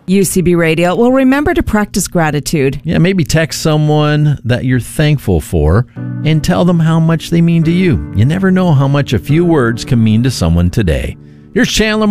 UCB Radio. Well, remember to practice gratitude. Yeah, maybe text someone that you're thankful for and tell them how much they mean to you. You never know how much a few words can mean to someone today. Here's Chandler